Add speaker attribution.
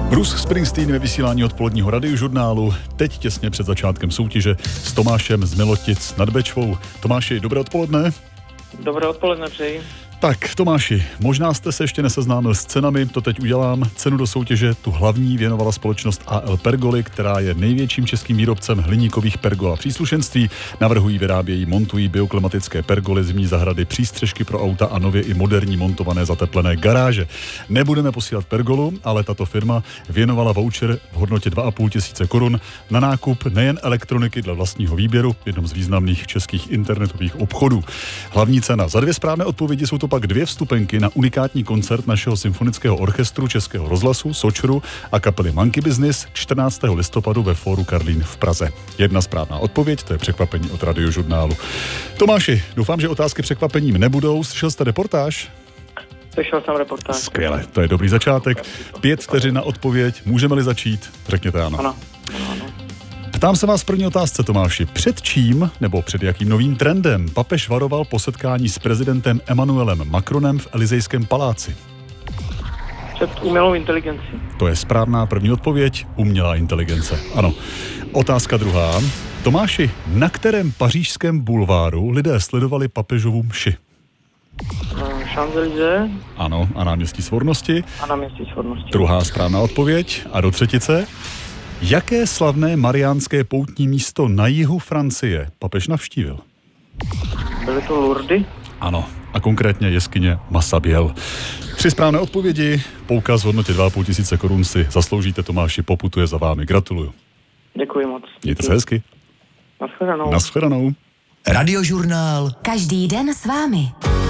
Speaker 1: Bruce Springsteen ve vysílání odpoledního radiožurnálu, teď těsně před začátkem soutěže s Tomášem z Milotic nad Bečvou. Tomáši, dobré odpoledne.
Speaker 2: Dobré odpoledne přeji.
Speaker 1: Tak, Tomáši, možná jste se ještě neseznámil s cenami, to teď udělám. Cenu do soutěže, tu hlavní, věnovala společnost AL Pergoly, která je největším českým výrobcem hliníkových pergol a příslušenství. Navrhují, vyrábějí, montují bioklimatické pergoly, zimní zahrady, přístřežky pro auta a nově i moderní montované zateplené garáže. Nebudeme posílat pergolu, ale tato firma věnovala voucher v hodnotě 2,5 tisíce korun na nákup nejen elektroniky dle vlastního výběru v jednom z významných českých internetových obchodů. Hlavní cena za 2 správné odpovědi jsou to pak 2 vstupenky na unikátní koncert našeho symfonického orchestru Českého rozhlasu, Sočru a kapely Monkey Business 14. listopadu ve Fóru Karlín v Praze. 1 správná odpověď, to je překvapení od radiožurnálu. Tomáši, doufám, že otázky překvapením nebudou. Slyšel jste reportáž?
Speaker 2: Slyšel jsem reportáž.
Speaker 1: Skvěle, to je dobrý začátek. 5 vteřin na odpověď. Můžeme-li začít? Řekněte ano.
Speaker 2: Ano.
Speaker 1: Ptám se vás v první otázce, Tomáši. Před čím nebo před jakým novým trendem papež varoval po setkání s prezidentem Emmanuelem Macronem v Elysejském paláci?
Speaker 2: Před umělou inteligencí.
Speaker 1: To je správná první odpověď, umělá inteligence. Ano. Otázka druhá. Tomáši, na kterém pařížském bulváru lidé sledovali papežovu mši?
Speaker 2: Champs-Élysées.
Speaker 1: Ano, a náměstí Svornosti.
Speaker 2: A náměstí Svornosti.
Speaker 1: Druhá správná odpověď. A do třetice. Jaké slavné mariánské poutní místo na jihu Francie papež navštívil?
Speaker 2: Byly to Lourdes?
Speaker 1: Ano, a konkrétně jeskyně Massabielle. 3 správné odpovědi, poukaz v hodnotě 2,5 tisíce korun si zasloužíte, Tomáši, poputuje za vámi. Gratuluju.
Speaker 2: Děkuji moc.
Speaker 1: Mějte se hezky.
Speaker 2: Naschledanou.
Speaker 1: Naschledanou.
Speaker 3: Radiožurnál.
Speaker 4: Každý den s vámi.